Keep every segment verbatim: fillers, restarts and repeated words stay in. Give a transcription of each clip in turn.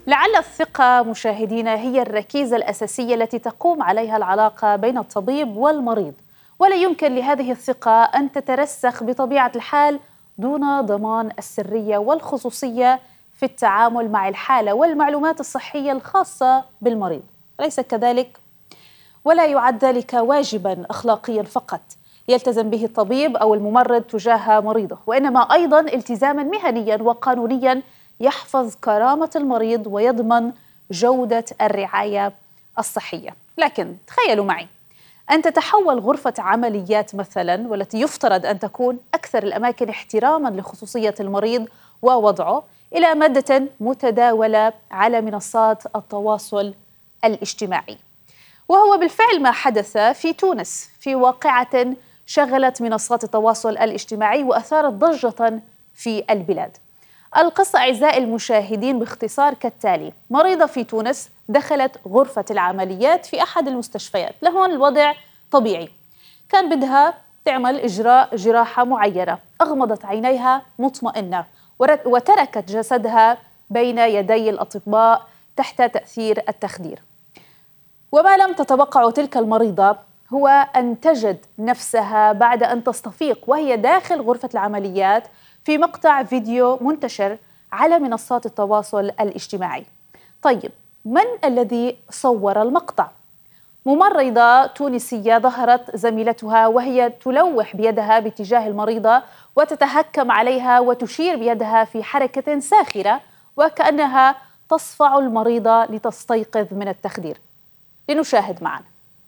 لعل الثقة مشاهدينا هي الركيزة الأساسية التي تقوم عليها العلاقة بين الطبيب والمريض، ولا يمكن لهذه الثقة أن تترسخ بطبيعة الحال دون ضمان السرية والخصوصية في التعامل مع الحالة والمعلومات الصحية الخاصة بالمريض، أليس كذلك؟ ولا يعد ذلك واجباً أخلاقياً فقط يلتزم به الطبيب أو الممرض تجاه مريضه، وإنما أيضاً التزاماً مهنياً وقانونياً يحفظ كرامة المريض ويضمن جودة الرعاية الصحية. لكن تخيلوا معي أن تتحول غرفة عمليات مثلاً، والتي يفترض أن تكون أكثر الأماكن احتراماً لخصوصية المريض ووضعه، إلى مادة متداولة على منصات التواصل الاجتماعي. وهو بالفعل ما حدث في تونس في واقعة شغلت منصات التواصل الاجتماعي وأثارت ضجة في البلاد. القصة أعزائي المشاهدين باختصار كالتالي: مريضة في تونس دخلت غرفة العمليات في أحد المستشفيات، لهون الوضع طبيعي، كان بدها تعمل إجراء جراحة معينة، أغمضت عينيها مطمئنة وتركت جسدها بين يدي الأطباء تحت تأثير التخدير. وما لم تتوقع تلك المريضة هو أن تجد نفسها بعد أن تستفيق وهي داخل غرفة العمليات في مقطع فيديو منتشر على منصات التواصل الاجتماعي. طيب، من الذي صور المقطع؟ ممرضة تونسية ظهرت زميلتها وهي تلوح بيدها باتجاه المريضة وتتهكم عليها وتشير بيدها في حركة ساخرة وكأنها تصفع المريضة لتستيقظ من التخدير. لنشاهد معا.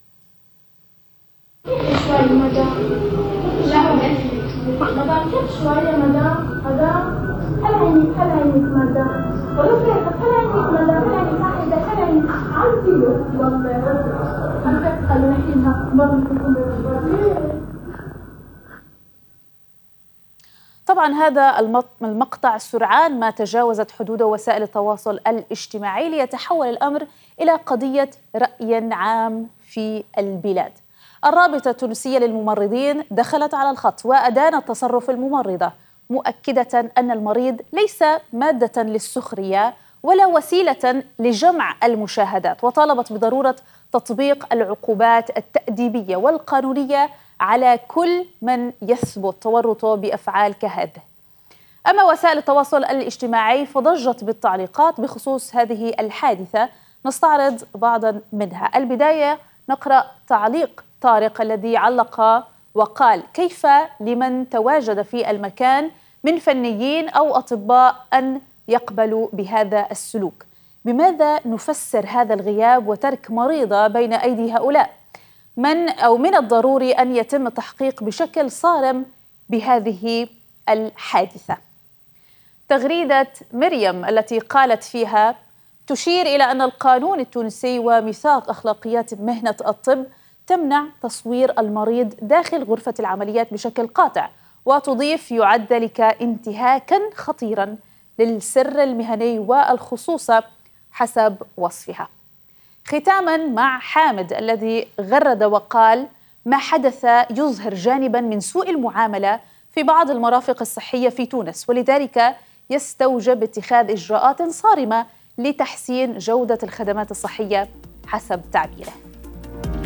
شوي مدام، لا مدام كيف شوي مدام، مدام هلا عينيك هلا عينيك مدام، والله فيك هلا عينيك مدام، هلا عينيك صاحبتك هلا عينيك عندي والله حبيبتي خلينا نحكي لها. طبعا هذا المقطع سرعان ما تجاوزت حدود وسائل التواصل الاجتماعي ليتحول الأمر إلى قضية رأي عام في البلاد. الرابطة التونسية للممرضين دخلت على الخط وأدانت تصرف الممرضة، مؤكدة أن المريض ليس مادة للسخرية ولا وسيلة لجمع المشاهدات، وطالبت بضرورة تطبيق العقوبات التأديبية والقانونية على كل من يثبت تورطه بأفعال كهذه. أما وسائل التواصل الاجتماعي فضجت بالتعليقات بخصوص هذه الحادثة، نستعرض بعضا منها. البداية نقرأ تعليق طارق الذي علق وقال: كيف لمن تواجد في المكان من فنيين أو أطباء أن يقبلوا بهذا السلوك؟ بماذا نفسر هذا الغياب وترك مريضة بين أيدي هؤلاء؟ من أو من الضروري أن يتم التحقيق بشكل صارم بهذه الحادثة. تغريدة مريم التي قالت فيها تشير إلى أن القانون التونسي وميثاق أخلاقيات مهنة الطب تمنع تصوير المريض داخل غرفة العمليات بشكل قاطع، وتضيف يعد ذلك انتهاكاً خطيراً للسر المهني والخصوصة حسب وصفها. ختاماً مع حامد الذي غرد وقال: ما حدث يظهر جانباً من سوء المعاملة في بعض المرافق الصحية في تونس، ولذلك يستوجب اتخاذ إجراءات صارمة لتحسين جودة الخدمات الصحية حسب تعبيره.